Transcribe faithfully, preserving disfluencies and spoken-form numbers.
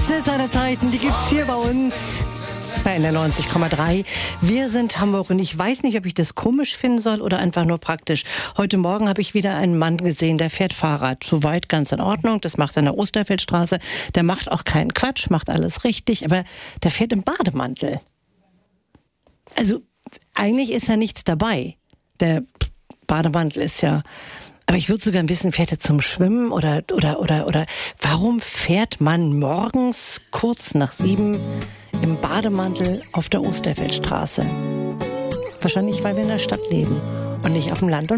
Schnellzeit Zeiten, die gibt's hier bei uns bei N R neunzig Komma drei. Wir sind Hamburg und ich weiß nicht, ob ich das komisch finden soll oder einfach nur praktisch. Heute Morgen habe ich wieder einen Mann gesehen, der fährt Fahrrad. Soweit ganz in Ordnung, das macht er in der Osterfeldstraße. Der macht auch keinen Quatsch, macht alles richtig, aber der fährt im Bademantel. Also eigentlich ist ja nichts dabei. Der Bademantel ist ja... Aber ich würde sogar ein bisschen, fährt er zum Schwimmen oder, oder, oder, oder, warum fährt man morgens kurz nach sieben im Bademantel auf der Osterfeldstraße? Wahrscheinlich, weil wir in der Stadt leben und nicht auf dem Land. Und